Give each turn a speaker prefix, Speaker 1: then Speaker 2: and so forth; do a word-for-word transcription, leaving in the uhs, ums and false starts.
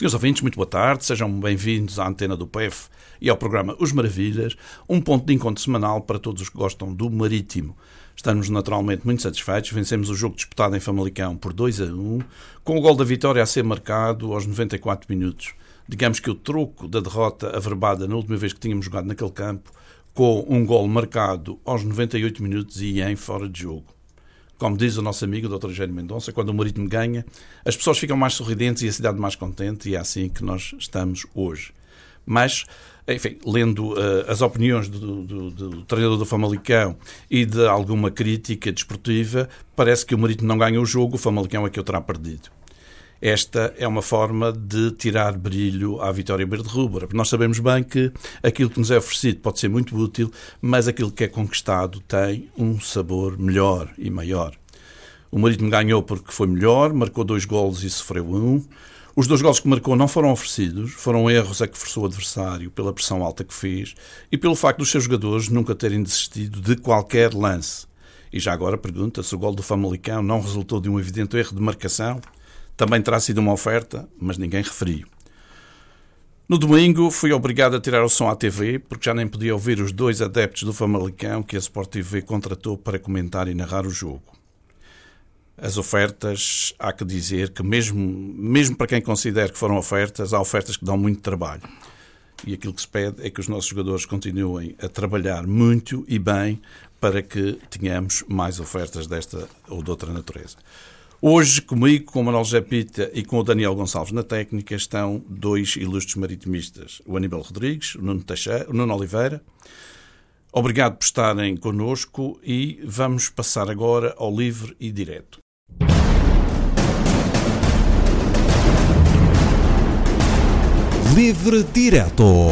Speaker 1: Senhores ouvintes, muito boa tarde, sejam bem-vindos à antena do P E F e ao programa Os Maravilhas, um ponto de encontro semanal para todos os que gostam do marítimo. Estamos naturalmente muito satisfeitos, vencemos o jogo disputado em Famalicão por dois a um, com o gol da vitória a ser marcado aos noventa e quatro minutos. Digamos que o troco da derrota averbada na última vez que tínhamos jogado naquele campo, com um gol marcado aos noventa e oito minutos e em fora de jogo. Como diz o nosso amigo o doutor Eugênio Mendonça, quando o marítimo ganha, as pessoas ficam mais sorridentes e a cidade mais contente, e é assim que nós estamos hoje. Mas, enfim, lendo uh, as opiniões do, do, do treinador do Famalicão e de alguma crítica desportiva, parece que o marítimo não ganha o jogo, o Famalicão é que o terá perdido. Esta é uma forma de tirar brilho à vitória verde-rubra. Nós sabemos bem que aquilo que nos é oferecido pode ser muito útil, mas aquilo que é conquistado tem um sabor melhor e maior. O Marítimo ganhou porque foi melhor, marcou dois golos e sofreu um. Os dois golos que marcou não foram oferecidos, foram erros a que forçou o adversário pela pressão alta que fez e pelo facto dos seus jogadores nunca terem desistido de qualquer lance. E já agora pergunta se o gol do Famalicão não resultou de um evidente erro de marcação. Também terá sido uma oferta, mas ninguém referiu. No domingo fui obrigado a tirar o som à T V, porque já nem podia ouvir os dois adeptos do Famalicão que a Sport T V contratou para comentar e narrar o jogo. As ofertas, há que dizer que mesmo, mesmo para quem considera que foram ofertas, há ofertas que dão muito trabalho. E aquilo que se pede é que os nossos jogadores continuem a trabalhar muito e bem para que tenhamos mais ofertas desta ou de outra natureza. Hoje, comigo, com o Manuel José Pita e com o Daniel Gonçalves na técnica, estão dois ilustres maritimistas, o Aníbal Rodrigues, o Nuno, Teixeira, o Nuno Oliveira. Obrigado por estarem connosco e vamos passar agora ao livre e direto.
Speaker 2: Livre Direto.